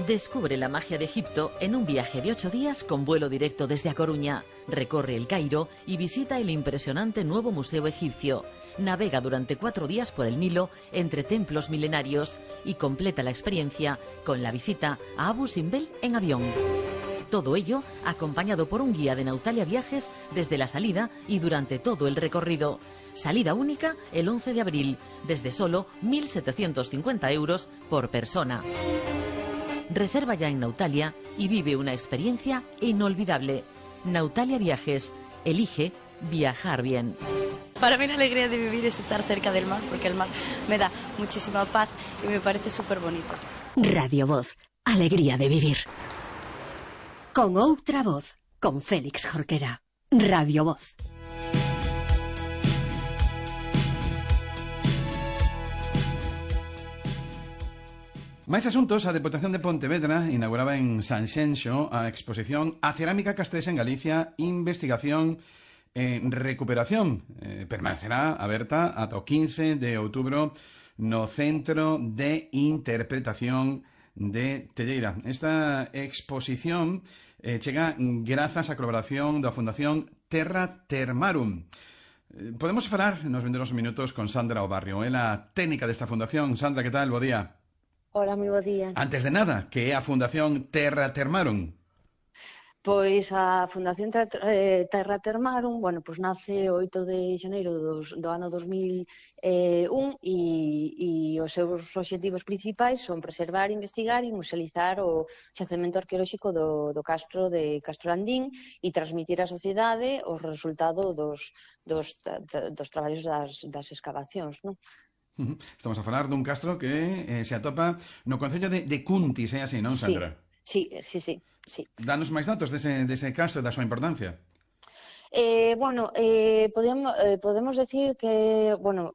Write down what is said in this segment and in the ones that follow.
Descubre la magia de Egipto en un viaje de 8 días con vuelo directo desde A Coruña. Recorre el Cairo y visita el impresionante nuevo museo egipcio. Navega durante 4 días por el Nilo entre templos milenarios y completa la experiencia con la visita a Abu Simbel en avión. Todo ello acompañado por un guía de Nautalia Viajes desde la salida y durante todo el recorrido. Salida única el 11 de abril, desde solo 1.750 euros por persona. Reserva ya en Nautalia y vive una experiencia inolvidable. Nautalia Viajes. Elige viajar bien. Para mí la alegría de vivir es estar cerca del mar, porque el mar me da muchísima paz y me parece súper bonito. Radio Voz. Alegría de vivir. Con outra voz. Con Félix Jorquera. Radio Voz. Máis asuntos, a Deputación de Pontevedra inauguraba en Sanxenxo a exposición A Cerámica Castrexa en Galicia, Investigación e Recuperación. Permanecerá aberta ata o 15 de outubro no Centro de Interpretación de Telleira. Esta exposición chega grazas á colaboración da Fundación Terra Termarum. Podemos falar nos vindeiros minutos con Sandra Obarrio, ela técnica desta fundación. Sandra, que tal? Bo día. Hola, moi bo día. Antes de nada, que é a Fundación Terra Termarum? Pois a Fundación Terra Termarum, bueno, pois nace o 8 de xaneiro do ano 2001 e os seus obxectivos principais son preservar, investigar e musealizar o xacemento arqueolóxico do castro de Castrolandín e transmitir á sociedade os resultados dos traballos das excavacións, non? Estamos a falar dun castro que se atopa no concello de Cuntis, é así, non, Sandra? Sí. Danos máis datos dese castro e da súa importancia. Podemos decir que,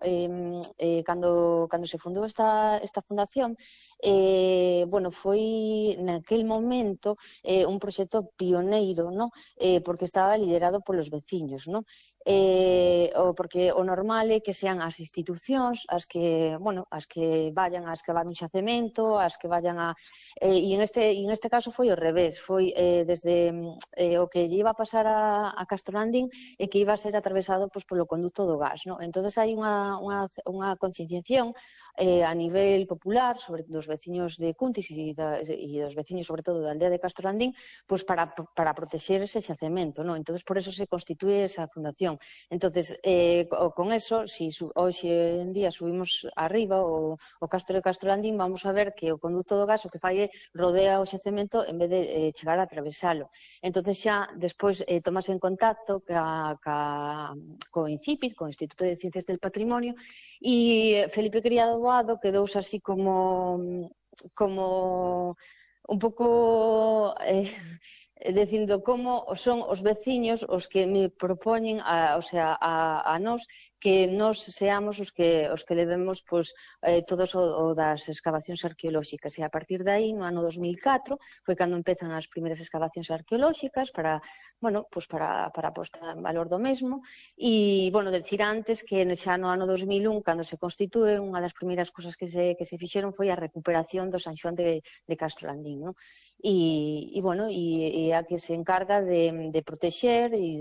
cando se fundou esta fundación, foi naquel momento un proxecto pioneiro, ¿no? Porque estaba liderado polos veciños, ¿no? Porque o normal é que sean as institucións as que vayan a excavar un xacemento, as que vayan a... E en este caso foi ao revés, foi desde o que lle iba a pasar a Castrolandín e que iba a ser atravesado polo conducto do gas, ¿no? Entonces hai unha concienciación a nivel popular sobre dos veciños de Cuntis e dos veciños sobre todo da aldea de Castrolandín, pois para protexer ese xacemento, ¿no? Entonces por eso se constitúe esa fundación. Entonces, con eso, si hoxe en día subimos arriba o castro de Castrolandín, vamos a ver que o conducto do gas o que fai é rodea o xacemento en vez de chegar a atravesalo. Entonces xa, despois, tomas en contacto co INCIPIT, co Instituto de Ciencias del Patrimonio, e Felipe Criado Boado quedouse así como un pouco... dicindo como son os veciños os que me propoñen a nós que nós seamos os que levemos todos o das excavacións arqueolóxicas, e a partir de aí no ano 2004 foi cando empezan as primeiras excavacións arqueolóxicas para a posta en valor do mesmo, e decir antes que xa no ano 2001 cando se constitúe, unha das primeiras cosas que se fixeron foi a recuperación do San Xoán de Castrolandín, non? E a que se encarga de protexer e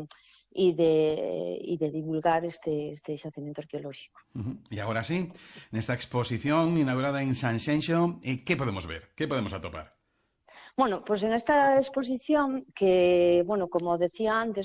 de divulgar este xacemento arqueolóxico. E agora sí, nesta exposición inaugurada en Sanxenxo, que podemos ver? Que podemos atopar? Bueno, pois en esta exposición que, como decía antes,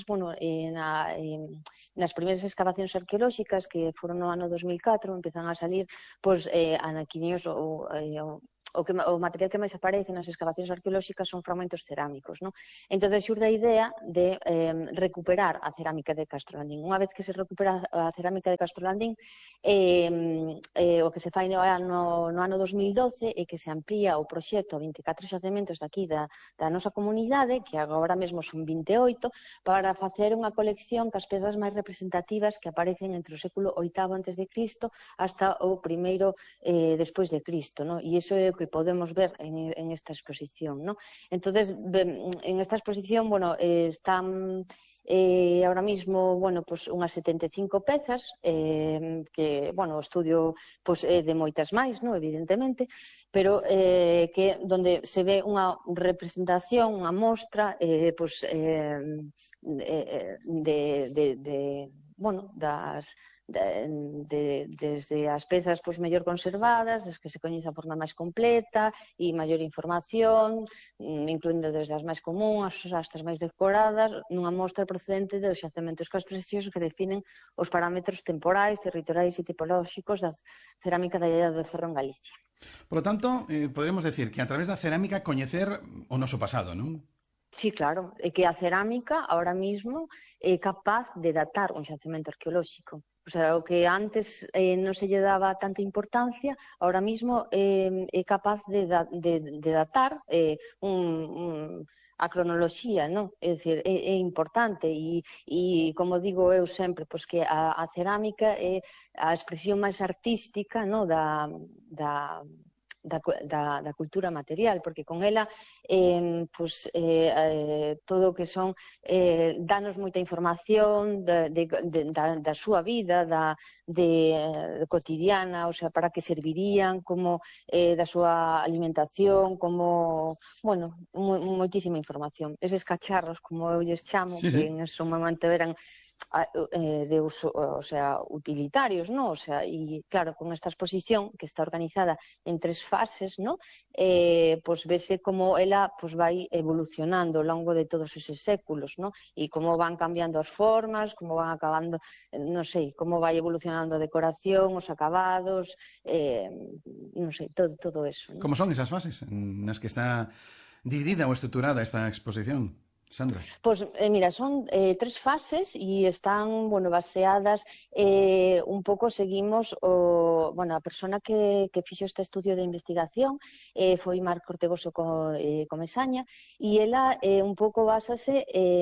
nas primeiras excavacións arqueolóxicas que foron no ano 2004, empezan a salir anaquiños o material que máis aparece nas excavacións arqueolóxicas son fragmentos cerámicos, non? Entón, xurde a idea de recuperar a cerámica de Castrolandín. Unha vez que se recupera a cerámica de Castrolandín, o que se fai no ano 2012 é que se amplía o proxecto a 24 xacementos daqui da nosa comunidade, que agora mesmo son 28, para facer unha colección cas pezas máis representativas que aparecen entre o século VIII a.C. hasta o primeiro despois de Cristo, non? E iso é o que que podemos ver en esta exposición, ¿no? Entonces, en esta exposición, bueno, están ahora mismo, bueno, pues unhas 75 pezas, que, bueno, o estudio pues, de moitas máis, ¿no? Evidentemente, pero que donde se ve unha representación, unha mostra, pues, bueno, desde as pezas pois, mellor conservadas, das que se coñece a forma máis completa e maior información, incluindo desde as máis comúns hasta as máis decoradas, nunha mostra procedente dos xacementos castrexos que definen os parámetros temporais, territoriais e tipolóxicos da cerámica da Idade de Ferro en Galicia. Por lo tanto, podremos decir que a través da cerámica coñecer o noso pasado, non? Sí, claro, é que a cerámica ahora mismo é capaz de datar un xacemento arqueolóxico. O sea, o que antes non se lle daba tanta importancia, ahora mismo é capaz de datar a cronoloxía, non? É dicir, é importante e como digo eu sempre, pois que a cerámica é a expresión máis artística, non? Da cultura material, porque con ela todo o que son danos moita información da súa vida, cotidiana, o sea, para que servirían, como da súa alimentación, como, bueno, moitísima información. Eses cacharros, como eu lles chamo, Sí, que sí. en ese momento eran de uso, o sea, utilitarios, ¿no? O sea, y claro, con esta exposición que está organizada en 3 fases, ¿no? Pues vese como ela pues vai evolucionando ao longo de todos eses séculos, ¿no? E como van cambiando as formas, como van acabando, non sei, como vai evolucionando a decoración, os acabados, non sei, todo eso, ¿no? Como son esas fases nas que está dividida ou estruturada esta exposición, Sandra? Pues mira, son 3 fases e están, bueno, baseadas un pouco seguimos bueno, a persona que fixo este estudio de investigación foi Marco Ortegoso Comesaña e ela un pouco basase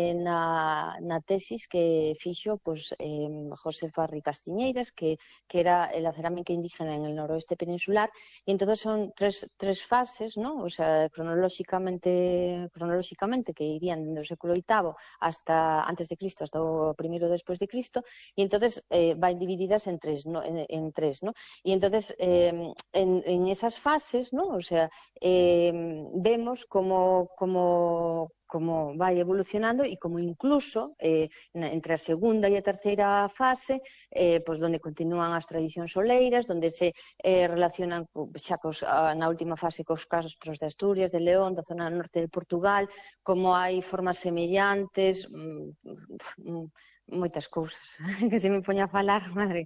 na tesis que fixo pues, José Farri Castiñeiras, que era la cerámica indígena en el noroeste peninsular, e entonces son tres fases, ¿no? O sea, cronolóxicamente que irían do século VIII hasta antes de Cristo hasta o primeiro despois de Cristo, e entonces van divididas en tres, ¿no? En tres, ¿no? E entonces en esas fases, ¿no? O sea, vemos como vai evolucionando e como incluso entre a segunda e a terceira fase pues donde continúan as tradicións oleiras, donde se relacionan xa na última fase cos castros de Asturias, de León, da zona norte de Portugal, como hai formas semellantes, moitas cousas que se me poña a falar, madre.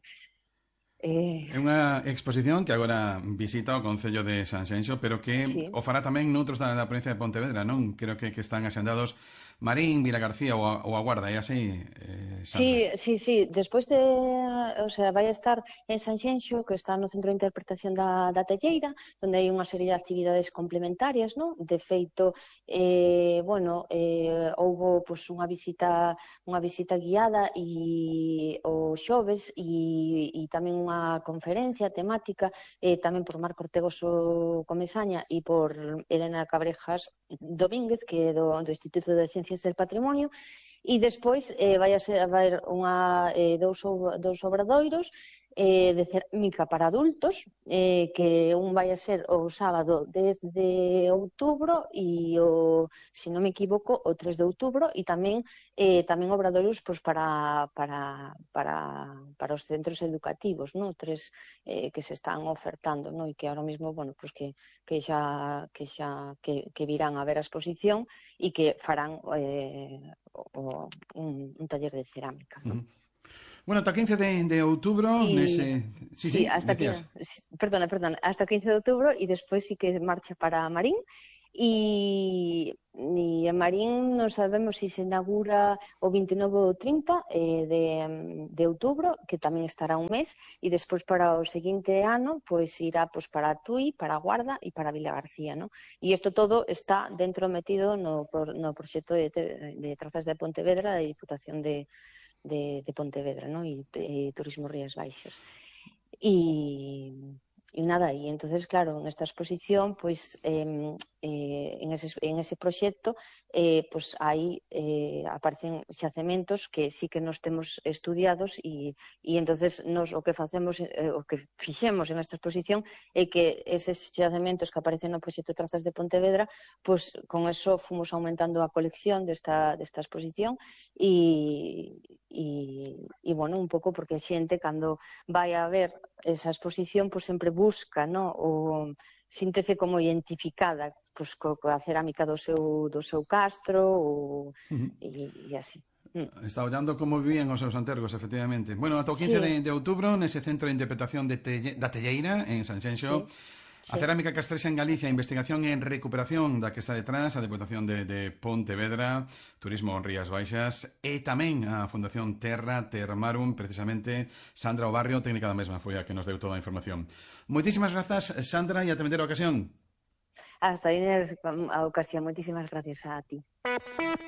É unha exposición que agora visita o Concello de Sanxenxo, pero que Sí. o fará tamén noutros da provincia de Pontevedra, non? Creo que están axendados Marín, Vilagarcía ou a Guarda, é así, Sandra? Sí. Despois o sea, vai estar en Sanxenxo, que está no Centro de Interpretación da Telleira, onde hai unha serie de actividades complementarias, ¿no? De feito, bueno, houbo pues, unha visita guiada o xoves e tamén unha conferencia temática tamén por Marco Ortegoso Comesaña e por Elena Cabrejas Domínguez, que é do Instituto de Ciencias del Patrimonio, e despois vai haber dous obradoiros de cerámica para adultos, que un vai a ser o sábado 10 de outubro e se non me equivoco, o 3 de outubro, e tamén obradoiros pues, para os centros educativos, ¿no? 3 que se están ofertando, ¿no? E que ahora mismo, bueno, pues que virán a ver a exposición e que farán un taller de cerámica, ¿no? Bueno, ata 15 de outubro nese... Sí, hasta decías. perdona, hasta 15 de outubro e despois sí que marcha para Marín e en Marín non sabemos se inaugura o 29 ou 30 de outubro, que tamén estará un mes, e despois para o seguinte ano pois irá pois, para Tui, para Guarda e para Vilagarcía, ¿no? E isto todo está dentro metido no proxecto de Trazas de Pontevedra da Diputación de Pontevedra, ¿no? E Turismo Rías Baixas. E nada, y entonces, claro, en esta exposición, pues en ese proxecto, pues aí aparecen xacementos que sí que nos temos estudiados e entonces nos o que facemos, o que fixemos en esta exposición é que eses xacementos que aparecen no proxecto Trazas de Pontevedra, pues con eso fomos aumentando a colección desta exposición e bueno, un pouco porque a xente cando vai a ver esa exposición pues sempre busca, ¿no? O síntese como identificada pues, coa cerámica do seu castro e así. Está ollando como vivían os seus antergos, efectivamente. Bueno, ata o 15 de outubro, nese centro de interpretación da Telleira, en Sanxenxo, a cerámica castrexa en Galicia, a investigación e recuperación da que está detrás, a Deputación de Pontevedra, Turismo en Rías Baixas e tamén a Fundación Terra Termarum, precisamente Sandra Obarrio, técnica da mesma, foi a que nos deu toda a información. Moitísimas grazas, Sandra, e ata vender a ocasión. Hasta aí a ocasión. Moitísimas gracias a ti.